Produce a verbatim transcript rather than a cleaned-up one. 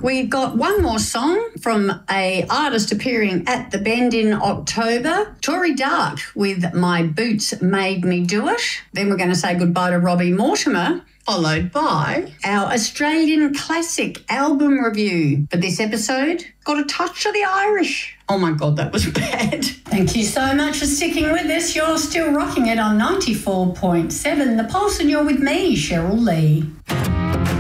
We got one more song from a artist appearing at the Bend in October, Tory Dark with My Boots Made Me Do It. Then we're going to say goodbye to Robbie Mortimer, followed by our Australian classic album review. For this episode, got a touch of the Irish. Oh my God, that was bad. Thank you so much for sticking with us. You're still rocking it on ninety-four point seven The Pulse, and you're with me, Cheryl Lee.